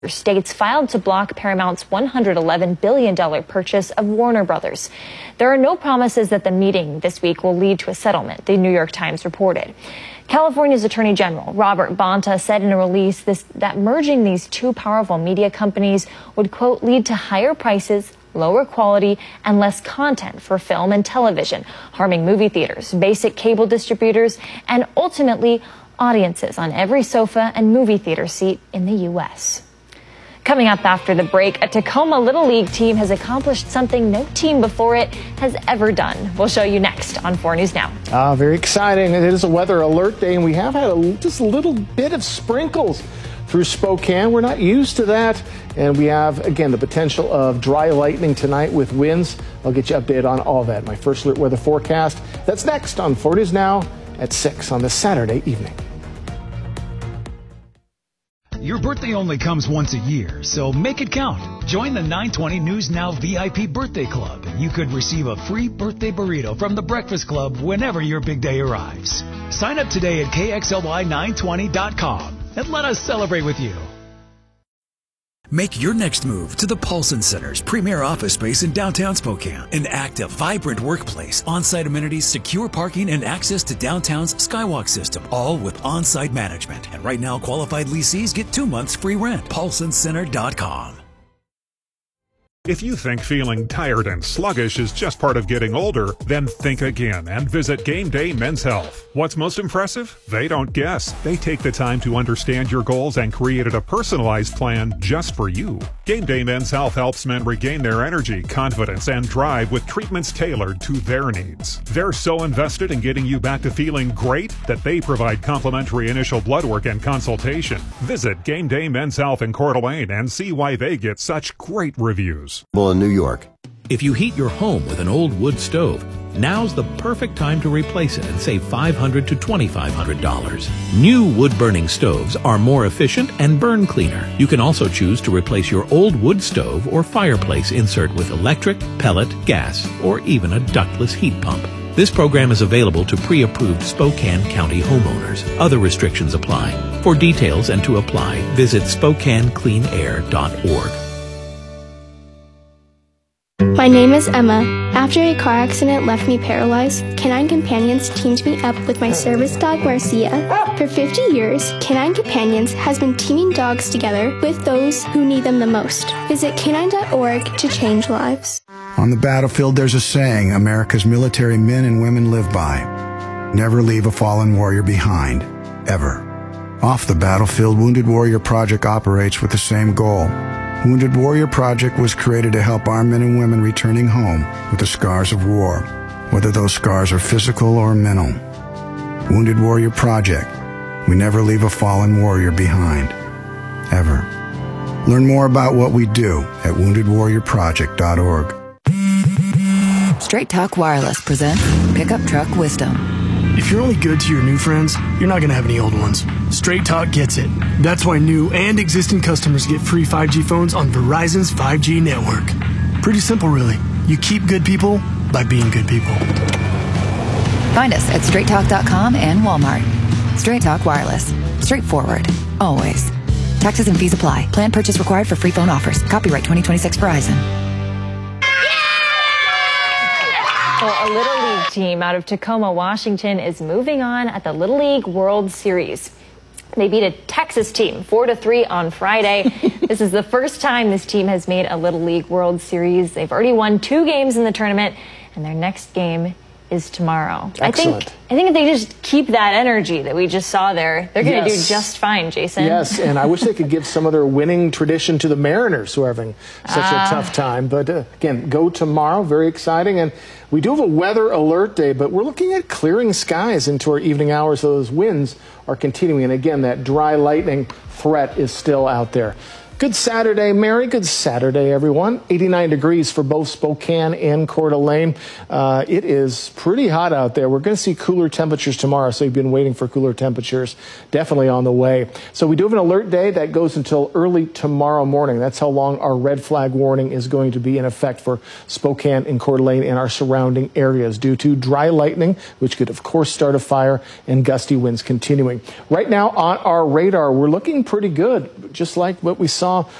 States filed to block Paramount's $111 billion purchase of Warner Brothers. There are no promises that the meeting this week will lead to a settlement, the New York Times reported. California's Attorney General Robert Bonta said in a release that merging these two powerful media companies would, quote, lead to higher prices, lower quality, and less content for film and television, harming movie theaters, basic cable distributors, and ultimately audiences on every sofa and movie theater seat in the U.S. Coming up after the break, a Tacoma Little League team has accomplished something no team before it has ever done. We'll show you next on 4 News Now. Very exciting. It is a weather alert day, and we have had just a little bit of sprinkles through Spokane. We're not used to that. And we have, again, the potential of dry lightning tonight with winds. I'll get you updated on all that. My first alert weather forecast. That's next on 4 News Now at 6 on this Saturday evening. Your birthday only comes once a year, so make it count. Join the 920 News Now VIP Birthday Club, and you could receive a free birthday burrito from the Breakfast Club whenever your big day arrives. Sign up today at KXLY920.com and let us celebrate with you. Make your next move to the Paulson Center's premier office space in downtown Spokane. An active, vibrant workplace, on-site amenities, secure parking, and access to downtown's Skywalk system, all with on-site management. And right now, qualified leasees get 2 months free rent. PaulsonCenter.com. If you think feeling tired and sluggish is just part of getting older, then think again and visit Game Day Men's Health. What's most impressive? They don't guess. They take the time to understand your goals and created a personalized plan just for you. Game Day Men's Health helps men regain their energy, confidence, and drive with treatments tailored to their needs. They're so invested in getting you back to feeling great that they provide complimentary initial blood work and consultation. Visit Game Day Men's Health in Coeur d'Alene and see why they get such great reviews. In New York. If you heat your home with an old wood stove, now's the perfect time to replace it and save $500 to $2,500. New wood-burning stoves are more efficient and burn cleaner. You can also choose to replace your old wood stove or fireplace insert with electric, pellet, gas, or even a ductless heat pump. This program is available to pre-approved Spokane County homeowners. Other restrictions apply. For details and to apply, visit SpokaneCleanAir.org. My name is Emma. After a car accident left me paralyzed, Canine Companions teamed me up with my service dog Marcia. For 50 years, Canine Companions has been teaming dogs together with those who need them the most. Visit canine.org to change lives. On the battlefield, there's a saying America's military men and women live by. Never leave a fallen warrior behind, ever. Off the battlefield, Wounded Warrior Project operates with the same goal. Wounded Warrior Project was created to help our men and women returning home with the scars of war, whether those scars are physical or mental. Wounded Warrior Project. We never leave a fallen warrior behind, ever. Learn more about what we do at woundedwarriorproject.org. Straight Talk Wireless presents Pickup Truck Wisdom. If you're only good to your new friends, you're not going to have any old ones. Straight Talk gets it. That's why new and existing customers get free 5G phones on Verizon's 5G network. Pretty simple, really. You keep good people by being good people. Find us at straighttalk.com and Walmart. Straight Talk Wireless. Straightforward. Always. Taxes and fees apply. Plan purchase required for free phone offers. Copyright 2026 Verizon. Well, a Little League team out of Tacoma, Washington is moving on at the Little League World Series. They beat a Texas team 4-3 on Friday. This is the first time this team has made a Little League World Series. They've already won 2 games in the tournament, and their next game is tomorrow. Excellent. I think if they just keep that energy that we just saw there, they're going to do just fine, Jason. Yes, and I wish they could give some of their winning tradition to the Mariners, who are having such a tough time. But again, go tomorrow. Very exciting. And we do have a weather alert day, but we're looking at clearing skies into our evening hours, so those winds are continuing. And again, that dry lightning threat is still out there. Good Saturday, Mary. Good Saturday, everyone. 89 degrees for both Spokane and Coeur d'Alene. It is pretty hot out there. We're going to see cooler temperatures tomorrow, so you've been waiting for cooler temperatures. Definitely on the way. So we do have an alert day that goes until early tomorrow morning. That's how long our red flag warning is going to be in effect for Spokane and Coeur d'Alene and our surrounding areas due to dry lightning, which could, of course, start a fire, and gusty winds continuing. Right now on our radar, we're looking pretty good, just like what we saw saw